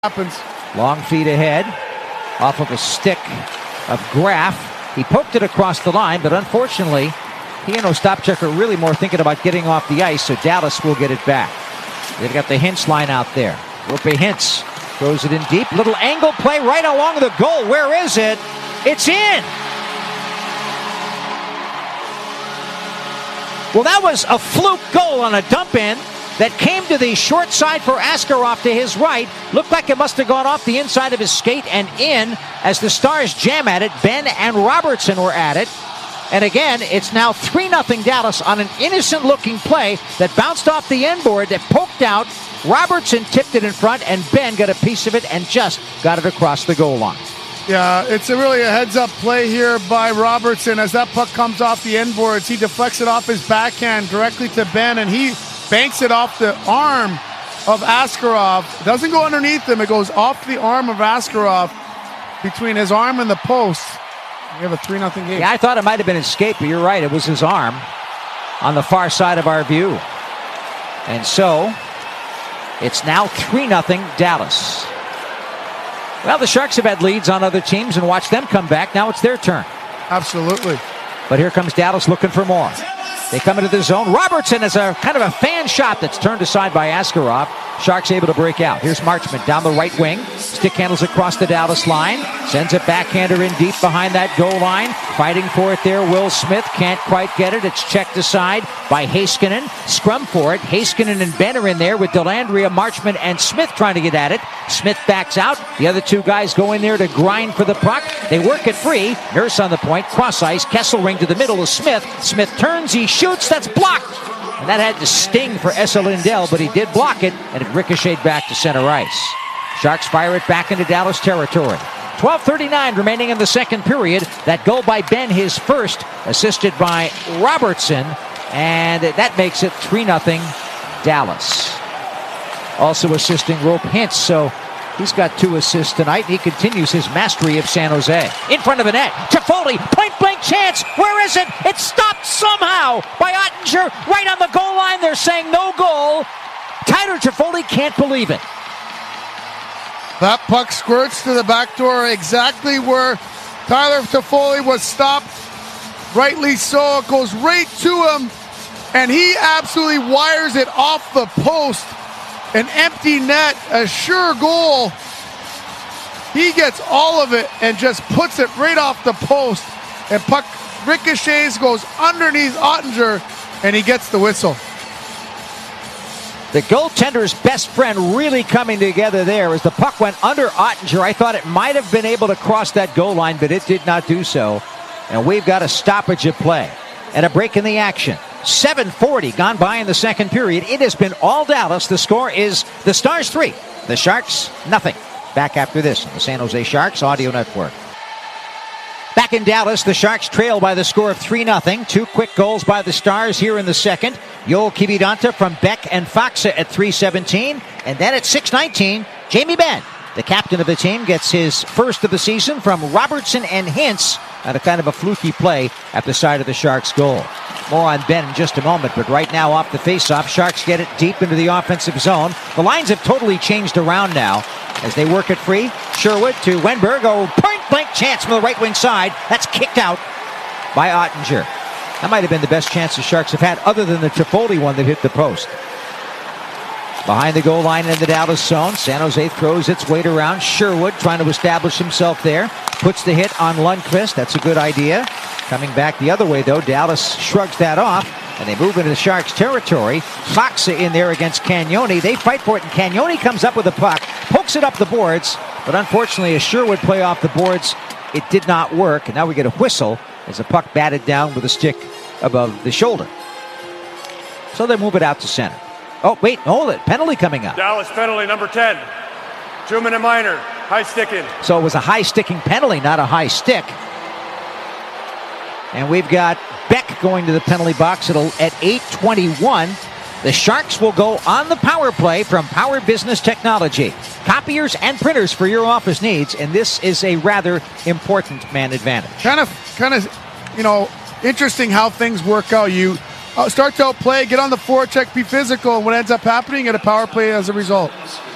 happens. Long feed ahead, off of a stick of Graf. He poked it across the line, but unfortunately, he and Ostapchuk are really more thinking about getting off the ice, so Dallas will get it back. They've got the Hintz line out there. Roope Hintz throws it in deep. Little angle play right along the goal. Where is it? It's in! Well, that was a fluke goal on a dump in that came to the short side for Askarov to his right. Looked like it must have gone off the inside of his skate and in as the Stars jam at it. Benn and Robertson were at it. And again, it's now 3-0 Dallas on an innocent-looking play that bounced off the end board, that poked out. Robertson tipped it in front, and Benn got a piece of it and just got it across the goal line. Yeah, it's really a heads-up play here by Robertson. As that puck comes off the end boards, he deflects it off his backhand directly to Benn, and he banks it off the arm of Askarov. It doesn't go underneath him. It goes off the arm of Askarov between his arm and the post. We have a 3-0 game. Yeah, I thought it might have been his skate, but you're right. It was his arm on the far side of our view. And so, it's now 3-0 Dallas. Well, the Sharks have had leads on other teams and watched them come back. Now it's their turn. Absolutely. But here comes Dallas looking for more. They come into the zone. Robertson is a kind of a fan shot that's turned aside by Askarov. Sharks able to break out. Here's Marchment down the right wing. Stick handles across the Dallas line. Sends a backhander in deep behind that goal line. Fighting for it there, Will Smith. Can't quite get it. It's checked aside by Heiskanen. Scrum for it. Heiskanen and Benn are in there with Dellandrea, Marchment, and Smith trying to get at it. Smith backs out. The other two guys go in there to grind for the puck. They work it free. Nurse on the point. Cross ice. Kesselring to the middle of Smith. Smith turns. He shoots. That's blocked. And that had to sting for Esa Lindell, but he did block it, and it ricocheted back to center ice. Sharks fire it back into Dallas territory. 12:39 remaining in the second period. That goal by Benn, his first, assisted by Robertson, and that makes it 3-0 Dallas. Also assisting Roope Hintz, so he's got 2 assists tonight. He continues his mastery of San Jose. In front of the net, Toffoli, point-blank chance. Where is it? It's stopped somehow by Ottinger right on the goal line. They're saying no goal. Tyler Toffoli can't believe it. That puck squirts to the back door exactly where Tyler Toffoli was stopped. Rightly so. It goes right to him, and he absolutely wires it off the post. An empty net, a sure goal. He gets all of it and just puts it right off the post. And puck ricochets, goes underneath Ottinger, and he gets the whistle. The goaltender's best friend really coming together there as the puck went under Ottinger. I thought it might have been able to cross that goal line, but it did not do so. And we've got a stoppage of play and a break in the action. 7:40 gone by in the second period. It has been all Dallas. The score is the Stars 3, the Sharks nothing. Back after this on the San Jose Sharks Audio Network. Back in Dallas, the Sharks trail by the score of 3-0. 2 quick goals by the Stars here in the second. Joel Kiviranta from Beck and Faksa at 3:17. And then at 6:19, Jamie Benn, the captain of the team, gets his first of the season from Robertson and Hintz on a kind of a fluky play at the side of the Sharks' goal. More on Benn in just a moment, but right now off the faceoff, Sharks get it deep into the offensive zone. The lines have totally changed around now as they work it free. Sherwood to Wenberg. Oh, point-blank chance from the right wing side. That's kicked out by Ottinger. That might have been the best chance the Sharks have had other than the Toffoli one that hit the post. Behind the goal line in the Dallas zone, San Jose throws its weight around. Sherwood trying to establish himself there. Puts the hit on Lundqvist. That's a good idea. Coming back the other way, though, Dallas shrugs that off, and they move into the Sharks' territory. Faksa in there against Cagnoni. They fight for it, and Cagnoni comes up with the puck, pokes it up the boards, but unfortunately, a Sherwood play off the boards, it did not work, and now we get a whistle as the puck batted down with a stick above the shoulder. So they move it out to center. Oh, wait, hold it. Penalty coming up. Dallas penalty, number 10. 2-minute minor. High sticking. So it was a high sticking penalty, not a high stick. And we've got Beck going to the penalty box at 8:21. The Sharks will go on the power play from Power Business Technology. Copiers and printers for your office needs, and this is a rather important man advantage. Kind of, interesting how things work out. You start to outplay, get on the forecheck, be physical, and what ends up happening, get a power play as a result.